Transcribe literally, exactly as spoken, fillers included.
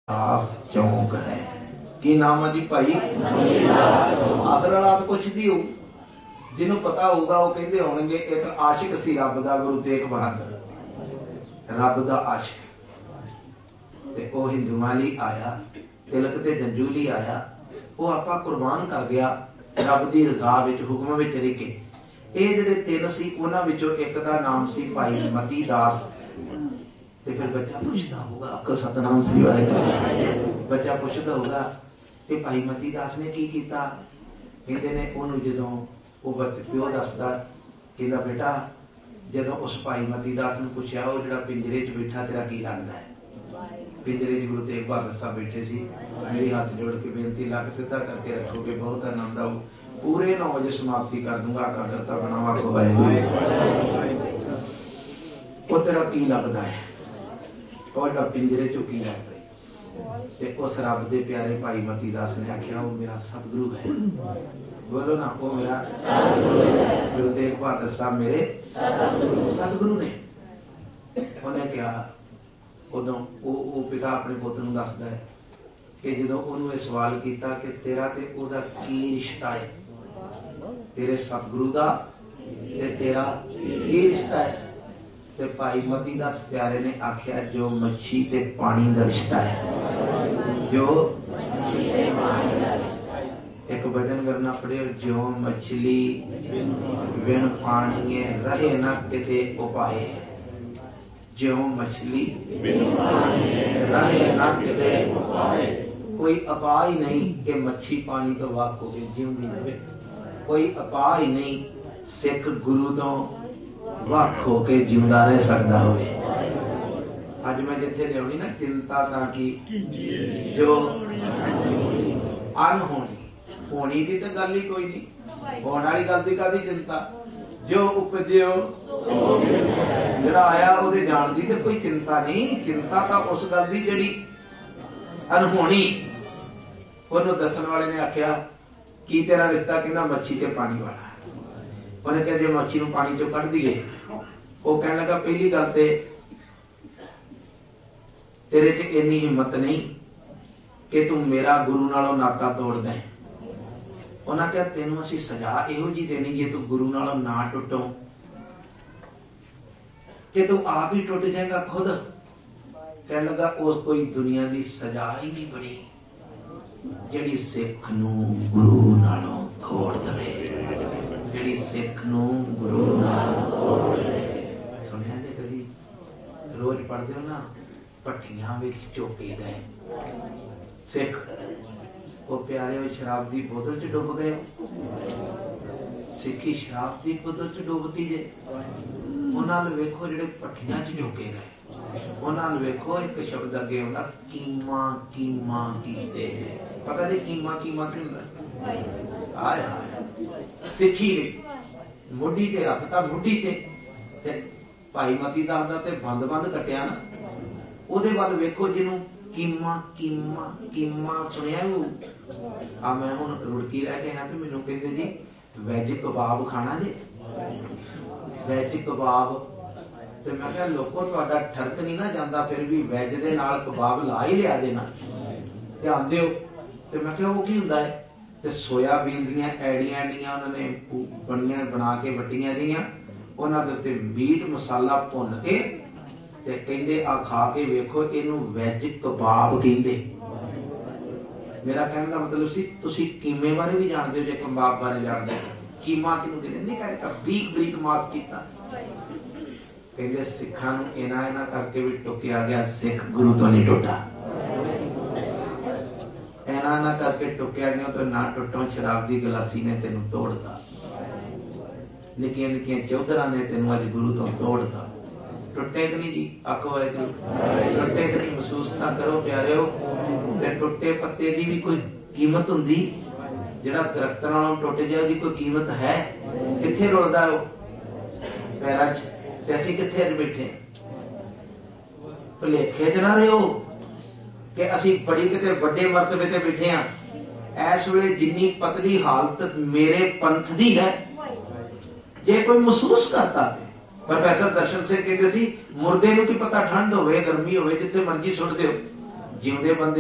चौंक है की नाम है जी भाई आदर औलाद पुछदी हो जिन्हों पता होगा वो कहते होंगे एक आशिक सी रब दा गुरु तेग बहादुर रब दा आशिक ते ओ हिंदुआं लई आया तिलक ते जंजू लई आया वो आपा कुर्बान कर गया रब दी रजा विच हुक्म विच रह के ये जिहड़े तिल सी उन्हां विचों एक दा नाम सी भाई मती दास ते फिर बच्चा पूछता होगा अकल सतनाम श्री वाहिगुरू बच्चा पूछता होगा कि भाई मती दास ने की कीता कहते ने ओनू जदों वो बच्चे प्यो दसदा कहंदा बेटा जदों उस भाई मती दास ने पूछया वो जिहड़ा पिंजरे च बैठा तेरा की लगदा है पिंजरे च गुरु तेग बहादुर साहब बैठे सी मेरी हाथ जोड़ के बेनती लग सीधा करके रखोगे बहुत आनंद आऊ पूरे नौ बजे समाप्ति कर दूंगा आकादरता बनावा को वाहिगुरू वो तेरा की लगदा है और पिंजरे चो की लग पई उस रब दे प्यारे भाई मती दास ने आख्या वो मेरा सतगुरु है बोलो ना वो मेरा गुरु तेग बहादुर साहब मेरे सतगुरु ने उन्हें क्या उदों वो पिता अपने पुत नूं दसदा है कि जदों उन्होंने सवाल किया कि तेरा ते ओदा की रिश्ता है तेरे सतगुरु दा ते तेरा की रिश्ता है ते भाई मती दास प्यारे ने आख्या जो मच्छी ते पानी का रिश्ता है जो एक वचन करना पड़े जो मछली बिन पानी रहे न किते उपाय जो मछली रहे न किते कोई उपाय नहीं कि मच्छी पानी तो वाक हो जीवनी रहे कोई उपाय नहीं सिख गुरु तो वख होके जिंदा रह सकता हो अज मैं जिथे लियानी ना चिंता ताकि जो अनहोनी होनी की तो गल ही कोई नहीं होने वाली गल की कादी चिंता जो उपजो जिहड़ा आया उहदे जाण दी ते कोई चिंता नहीं चिंता तो उस गल दी जिहड़ी अनहोनी उहनूं दस्सण वाले ने आख्या की तेरा रिश्ता कहंदा मच्छी ते पानी वाला उन्हें कहा जो मच्छी नूं पानी चो कढ़ दीए वो कहने लगा पहली गल ते तेरे च इन्नी हिम्मत नहीं कि तू मेरा गुरु नालों नाता तोड़ दे उन्हें कहा तेनों असीं सजा इहो जी देनी जे तू गुरु नालों ना टुटो कि तू आप ही टुट जाएगा खुद कहने लगा उस कोई दुनिया की सजा ही नहीं बनी जिहड़ी सिख नूं गुरु नालों तोड़ दवे जिहड़ी सिख नूं गुरु नालों तोड़ दवे सुनिया जे कदी रोज पढ़दे हो ना भट्ठियां विच चोके गए सिख वो प्यारे हो शराब की बोतल च डुब गए सिखी शराब की बोतल च डुबती जे उन्होंने वेखो जिहड़े भट्ठियां च झोके गए उन्होंने वेखो एक शब्द अगे आउंदा कीमा कीमा कीते पता जी कीमा कीमा की हुंदा आए सिखी ने मुड्ढी ते रखता मुड्ढी ते भाई मती दास दा ते बंद बंद कटिया ना ओदे वल वेखो जिन्हों कीमा कीमा कीमा सुनिया आ मैं हुण रुड़की रह के हाँ तो मैनूं कहंदे जी वैज कबाब खाना जी वैज कबाब ते मैं कहा लोको तुहाडा ठरक नहीं ना जांदा फिर भी वैज दे नाल कबाब ला ही लिया जे ना ध्यान दिओ ते मैं कहा वो की हुंदा है ते सोयाबीन दीयां ऐड़ियां ऐड़ियां उन्होंने बणियां बना के वट्टियां दीयां उन्हां दे उत्ते मीट मसाला भुन के ते कहंदे आ खा के वेखो इनू वैज कबाब कहंदे मेरा कहने का मतलब सी तुसी कीमे बारे भी जानते हो जे कबाब बारे जानते कीमा किनू कहंदे नहीं कहते बरीक बरीक मास कीता कहंदे सिखां नूं इना इना करके भी टुकिया गया सिख गुरु तो नहीं टुटा इना इना करके टुकिया गया तो ना टुटों शराब की गलासी ने तेनू तोड़ता निक्कियां निक्कियां चौधरां ने तेनू अज गुरु तो तोड़ता टुटे कि नहीं जी आखो है टुटे कि नहीं महसूस ना करो प्यारे हो टुटे पत्ते की भी कोई कीमत हुंदी जिहड़ा दरख्त नालों टुट जाए उसकी कोई कीमत है किथे रुलदा है पैरां च ते असीं किथे बैठे भुलेखे च ना रहो कि असीं बड़ी किते वड्डे मरतबे ते बैठे हां इस वेले जिन्नी पतली हालत मेरे पंथ दी है जे कोई महसूस करता प्रोफेसर दर्शन सिंह कहते सी मुर्दे नूं की पता ठंड होवे गर्मी होवे जिथे मर्जी सुट दिओ जिउंदे बंदे